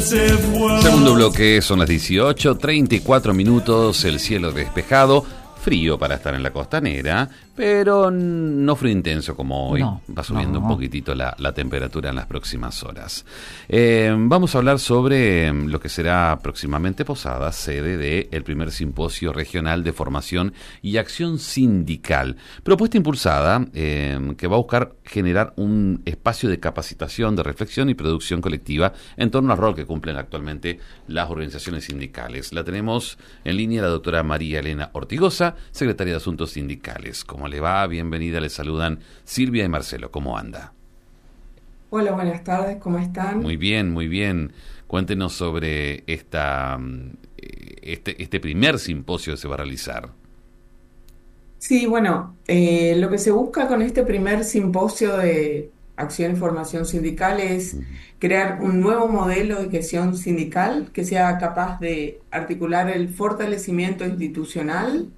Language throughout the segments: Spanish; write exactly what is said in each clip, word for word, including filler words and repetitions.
Segundo bloque, son las dieciocho, treinta y cuatro minutos, el cielo despejado, frío para estar en la costanera, pero no frío intenso como hoy. No, Va subiendo no. un poquitito la, la temperatura en las próximas horas. Eh, vamos a hablar sobre lo que será próximamente Posadas, sede del primer simposio regional de formación y acción sindical. Propuesta impulsada eh, que va a buscar generar un espacio de capacitación, de reflexión y producción colectiva en torno al rol que cumplen actualmente las organizaciones sindicales. La tenemos en línea la doctora María Elena Ortigosa, secretaria de Asuntos Sindicales. ¿Cómo le va? Bienvenida, le saludan Silvia y Marcelo. ¿Cómo anda? Hola, buenas tardes, ¿cómo están? Muy bien, muy bien. Cuéntenos sobre esta, este, este primer simposio que se va a realizar. Sí, bueno, eh, lo que se busca con este primer simposio de acción y formación sindical es Uh-huh. crear un nuevo modelo de gestión sindical que sea capaz de articular el fortalecimiento institucional,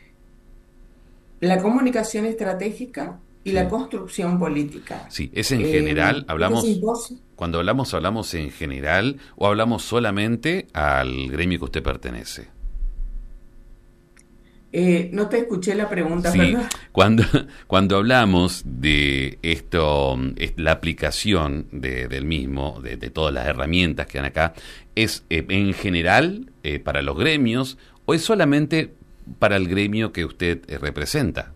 la comunicación estratégica y Sí. la construcción política. Sí, es en Eh, general, este hablamos, simposio, cuando hablamos, hablamos en general o hablamos solamente al gremio que usted pertenece. eh, no te escuché la pregunta, Sí, perdón. cuando, cuando hablamos de esto, es la aplicación de, del mismo, de, de todas las herramientas que dan acá, ¿es eh, en general eh, para los gremios o es solamente para el gremio que usted eh, representa?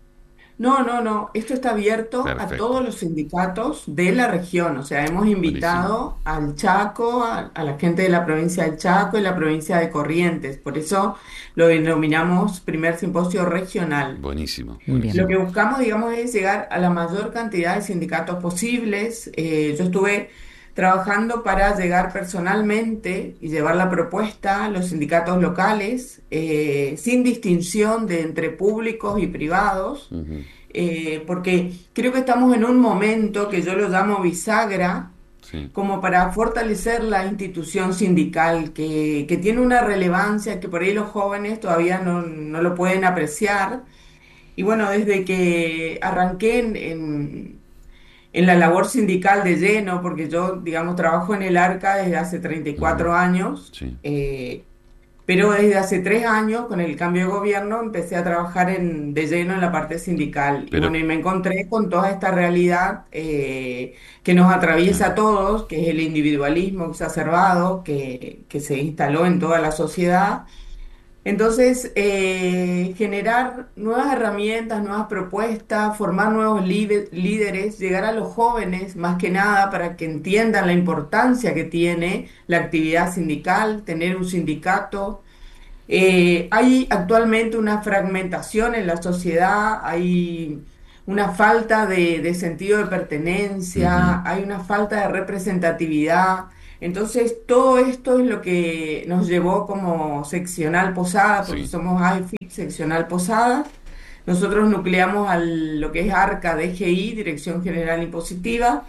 No, no, no. Esto está abierto a Perfecto, todos los sindicatos de la región. O sea, hemos buenísimo. invitado al Chaco, a, a la gente de la provincia del Chaco y la provincia de Corrientes. Por eso lo denominamos primer simposio regional. Buenísimo, Bien. buenísimo. Lo que buscamos, digamos, es llegar a la mayor cantidad de sindicatos posibles. Eh, yo estuve trabajando para llegar personalmente y llevar la propuesta a los sindicatos locales, eh, sin distinción de entre públicos y privados, Ujú. eh, porque creo que estamos en un momento que yo lo llamo bisagra, Sí, como para fortalecer la institución sindical, que, que tiene una relevancia que por ahí los jóvenes todavía no, no lo pueden apreciar. Y bueno, desde que arranqué en, en, en la labor sindical de lleno, porque yo, digamos, trabajo en el ARCA desde hace treinta y cuatro ujú. años, Sí, eh, pero desde hace tres años, con el cambio de gobierno, empecé a trabajar en, de lleno en la parte sindical. Y pero bueno, y me encontré con toda esta realidad eh, que nos atraviesa claro. a todos, que es el individualismo exacerbado que, que se instaló en toda la sociedad. Entonces, eh, generar nuevas herramientas, nuevas propuestas, formar nuevos líde- líderes, llegar a los jóvenes más que nada para que entiendan la importancia que tiene la actividad sindical, tener un sindicato. Eh, hay actualmente una fragmentación en la sociedad, hay una falta de, de sentido de Ujú. pertenencia, hay una falta de representatividad. Entonces, todo esto es lo que nos llevó como seccional Posada, porque Sí, somos A I F I C, seccional Posada. Nosotros nucleamos a lo que es ARCA, D G I, Dirección General Impositiva.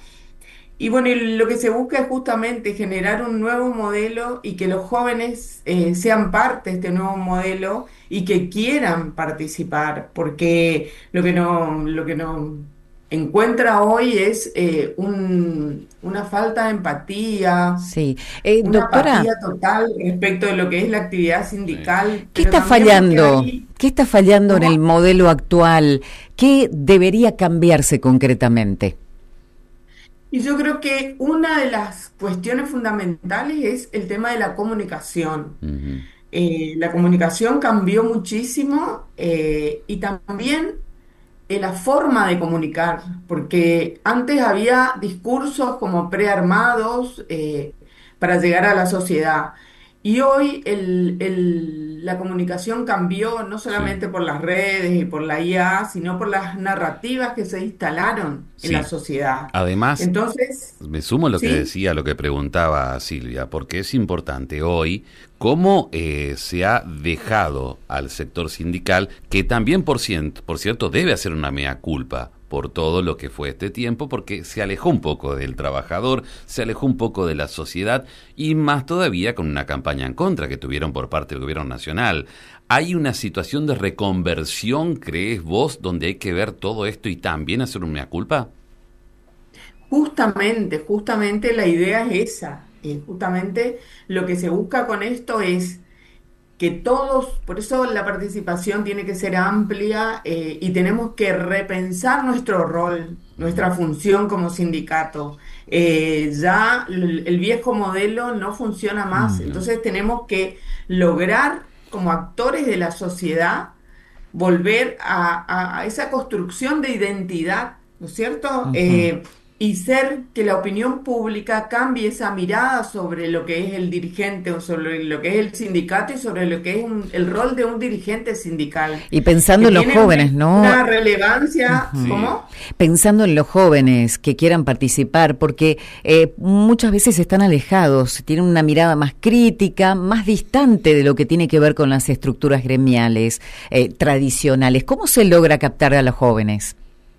Y bueno, y lo que se busca es justamente generar un nuevo modelo y que los jóvenes eh, sean parte de este nuevo modelo y que quieran participar, porque lo que no, lo que no encuentra hoy es eh, un- una falta de empatía, Sí. Eh, una doctora, apatía total respecto de lo que es la actividad sí. sindical, ¿qué pero está también porque fallando? hay... ¿Qué está fallando en el ¿Cómo? modelo actual? ¿Qué debería cambiarse concretamente? Y yo creo que una de las cuestiones fundamentales es el tema de la comunicación. Ujú. Eh, la comunicación cambió muchísimo eh, y también eh, la forma de comunicar, porque antes había discursos como prearmados eh, para llegar a la sociedad. Y hoy el- el- la comunicación cambió no Sí, solamente por las redes y por la I A, sino por las narrativas que se instalaron en la sí. sociedad. Además, Entonces, me sumo a lo que ¿sí? decía, a lo que preguntaba Silvia, porque es importante hoy cómo eh, se ha dejado al sector sindical, que también, por, cien- por cierto, debe hacer una mea culpa por todo lo que fue este tiempo, porque se alejó un poco del trabajador, se alejó un poco de la sociedad, y más todavía con una campaña en contra que tuvieron por parte del gobierno nacional. ¿Hay una situación de reconversión, crees vos, donde hay que ver todo esto y también hacer una mea culpa? Justamente, justamente la idea es esa. Eh, justamente lo que se busca con esto es que todos, por eso la participación tiene que ser amplia eh, y tenemos que repensar nuestro rol, nuestra función como sindicato. Eh, ya l- el viejo modelo no funciona más, No. entonces tenemos que lograr como actores de la sociedad volver a, a- a esa construcción de identidad, ¿no es cierto? Ujú. Eh, y ser que la opinión pública cambie esa mirada sobre lo que es el dirigente o sobre lo que es el sindicato y sobre lo que es un- el rol de un dirigente sindical, Y que pensando en los tiene una, jóvenes, ¿no? una relevancia, Sí. ¿cómo? Pensando en los jóvenes que quieran participar, porque eh, muchas veces están alejados, tienen una mirada más crítica, más distante de lo que tiene que ver con las estructuras gremiales eh, tradicionales. ¿Cómo se logra captar a los jóvenes?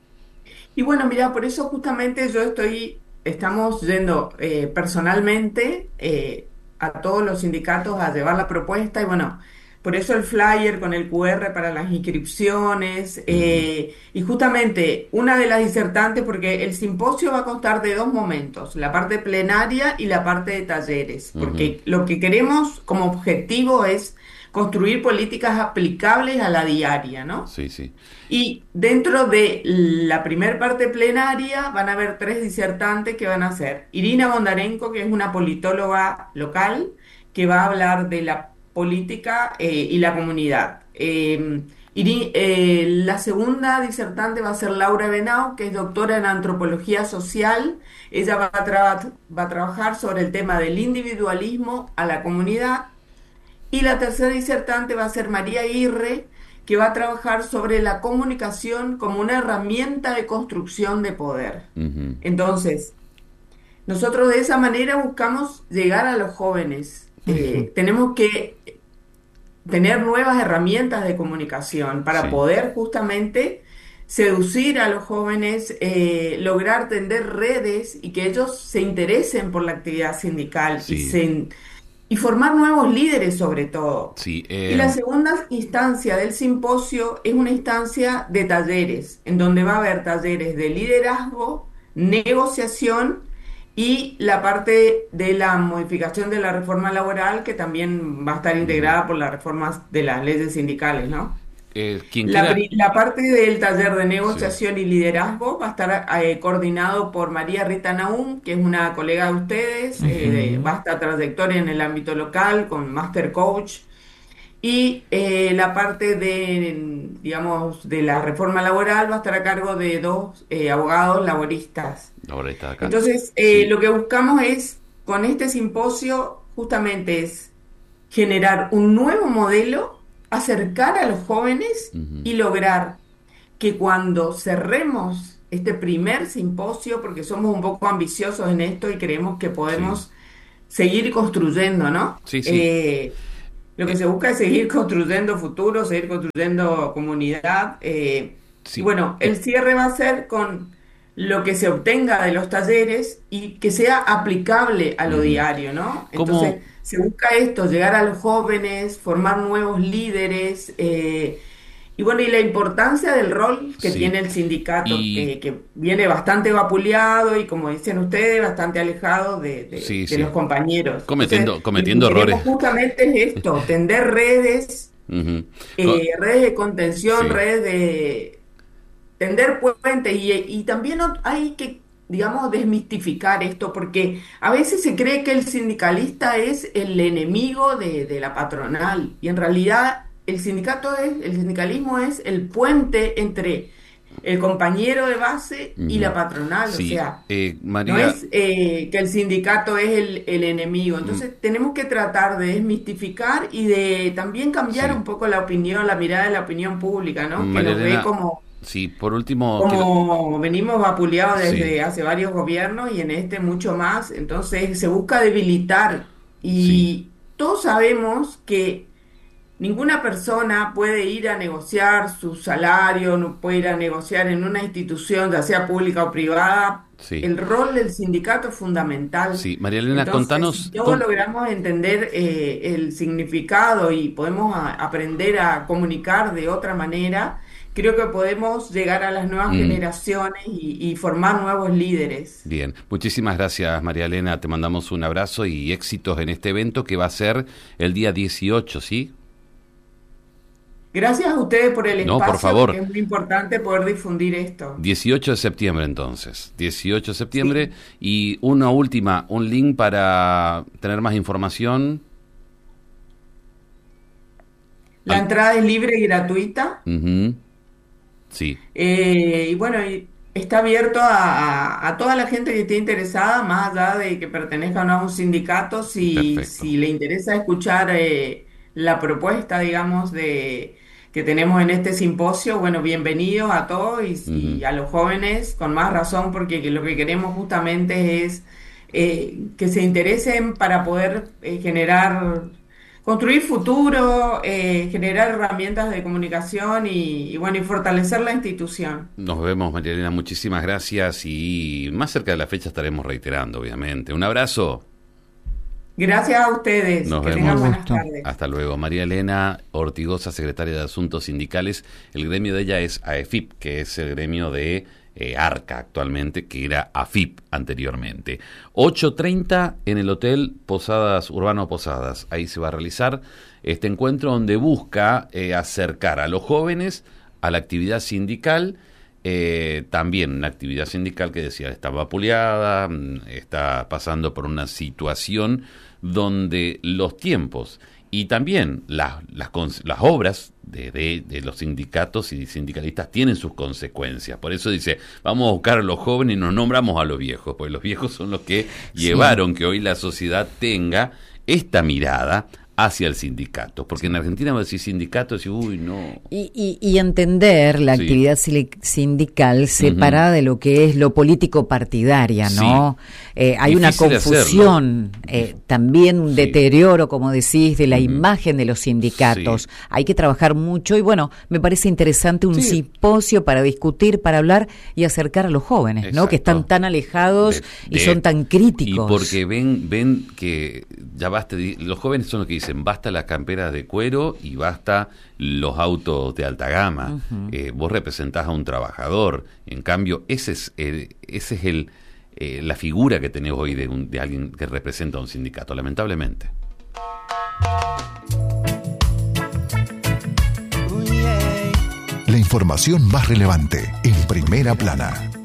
Y bueno, mira, por eso justamente yo estoy, estamos yendo eh, personalmente eh, a todos los sindicatos a llevar la propuesta y bueno, por eso el flyer con el Q R para las inscripciones Ujú, eh, y justamente una de las disertantes, porque el simposio va a constar de dos momentos, la parte plenaria y la parte de talleres, ujú. porque lo que queremos como objetivo es construir políticas aplicables a la diaria, ¿no? Sí, sí. Y dentro de la primer parte plenaria van a haber tres disertantes que van a ser Irina Bondarenko, que es una politóloga local, que va a hablar de la política eh, y la comunidad. Eh, Iri- eh, la segunda disertante va a ser Laura Benau, que es doctora en antropología social. Ella va a, traba- va a trabajar sobre el tema del individualismo a la comunidad. Y la tercera disertante va a ser María Aguirre, que va a trabajar sobre la comunicación como una herramienta de construcción de poder. Ujú. Entonces, nosotros de esa manera buscamos llegar a los jóvenes. Ujú. Eh, tenemos que tener nuevas herramientas de comunicación para Sí, poder justamente seducir a los jóvenes, eh, lograr tender redes y que ellos se interesen por la actividad sindical y sí, se y formar nuevos líderes sobre todo. sí. Y la Eh, segunda instancia del simposio es una instancia de talleres, en donde va a haber talleres de liderazgo, negociación y la parte de la modificación de la reforma laboral, que también va a estar ujú. integrada por las reformas de las leyes sindicales, ¿no? Eh, quien La, quiera, pri- la parte del taller de sí. negociación y liderazgo va a estar eh, coordinado por María Rita Nahum, que es una colega de ustedes, eh, de Ujú. vasta trayectoria en el ámbito local, con Master Coach. Y eh, la parte de, digamos, de la reforma laboral va a estar a cargo de dos eh, abogados laboristas. Ahora está acá. Entonces, eh, Sí. lo que buscamos es, con este simposio, justamente es generar un nuevo modelo, acercar a los jóvenes Ujú. y lograr que cuando cerremos este primer simposio, porque somos un poco ambiciosos en esto y creemos que Sí. podemos seguir construyendo, ¿no? Sí, sí. Eh, lo que Eh, se busca es seguir construyendo futuro, seguir construyendo comunidad. Eh, y sí. bueno, el Eh, cierre va a ser con lo que se obtenga de los talleres y que sea aplicable a lo ujú. diario, ¿no? Entonces, ¿Cómo? se busca esto, llegar a los jóvenes, formar nuevos líderes. Eh, y bueno, y la importancia del rol que Sí. tiene el sindicato, Y que, que viene bastante vapuleado y como dicen ustedes, bastante alejado de, de- sí, de los sí. compañeros. Entonces, Cometiendo, lo que cometiendo errores. queremos justamente es esto, tender redes, Ujú. Co- eh, redes de contención, sí. redes de tender puentes y, y también ot- hay que, digamos, desmistificar esto porque a veces se cree que el sindicalista es el enemigo de, de la patronal y en realidad el sindicato es, el sindicalismo es el puente entre el compañero de base y la Ujú. patronal, o Sí. sea, Eh, no María, es eh, que el sindicato es el, el enemigo. mm, Entonces tenemos que tratar de desmistificar y de también cambiar sí. un poco la opinión, la mirada de la opinión pública, ¿no? Que María nos ve Elena, como sí, por último, quiero. como venimos vapuleados Sí, desde hace varios gobiernos y en este mucho más, entonces se busca debilitar sí. y todos sabemos que ninguna persona puede ir a negociar su salario, no puede ir a negociar en una institución, ya sea pública o privada. Sí, El rol del sindicato es fundamental. sí. María Elena, Entonces, si contanos. todos con- logramos entender eh, el significado y podemos a- aprender a comunicar de otra manera, creo que podemos llegar a las nuevas Mm. generaciones y, y formar nuevos líderes. Bien, muchísimas gracias María Elena, te mandamos un abrazo y éxitos en este evento que va a ser el día dieciocho, ¿sí? Gracias a ustedes por el No, espacio, por favor. porque es muy importante poder difundir esto. dieciocho de septiembre entonces, dieciocho de septiembre. Sí. Y una última, un link para tener más información. La Al- entrada es libre y gratuita. Ujú. Sí, Eh, y bueno, y está abierto a, a- a toda la gente que esté interesada, más allá de que pertenezca o no a un sindicato, si, perfecto. si le interesa escuchar eh, la propuesta, digamos, de que tenemos en este simposio, bueno, bienvenidos a todos y, Ujú. y a los jóvenes, con más razón, porque que lo que queremos justamente es eh, que se interesen para poder eh, generar construir futuro, eh, generar herramientas de comunicación y, y bueno, y fortalecer la institución. Nos vemos, María Elena, muchísimas gracias y más cerca de la fecha estaremos reiterando, obviamente. Un abrazo. Gracias a ustedes. Nos Que vemos. tengan Un buenas gusto. tardes. Hasta luego. María Elena Ortigosa, secretaria de Asuntos Sindicales. El gremio de ella es A E F I P, que es el gremio de eh, ARCA actualmente, que era A F I P anteriormente. ocho treinta en el Hotel Posadas, Urbano Posadas. Ahí se va a realizar este encuentro donde busca eh, acercar a los jóvenes a la actividad sindical. Eh, también una actividad sindical que decía está vapuleada, mm, está pasando por una situación donde los tiempos y también las, las, cons- las obras de, de, de los sindicatos y sindicalistas tienen sus consecuencias. Por eso dice, vamos a buscar a los jóvenes y nos nombramos a los viejos, porque los viejos son los que Sí. llevaron que hoy la sociedad tenga esta mirada hacia el sindicato. Porque en Argentina vos decís sindicato y decís, uy, no. Y, y, y entender la Sí. actividad sili- sindical separada de lo que es lo político partidaria, ¿no? Eh, hay una Difícil confusión, eh, también un Sí. deterioro, como decís, de la Ujú. imagen de los sindicatos. Sí. Hay que trabajar mucho y bueno, me parece interesante un Sí. simposio para discutir, para hablar y acercar a los jóvenes, ¿no? Que Exacto. están tan alejados De- y de- son tan críticos. Y porque ven ven que ya basta, di- los jóvenes son los que dicen, basta las camperas de cuero y basta los autos de alta gama. Ujú. Eh, vos representás a un trabajador. En cambio, ese es el, ese es el eh, la figura que tenés hoy de, un, de alguien que representa a un sindicato, lamentablemente. La información más relevante en Primera Plana.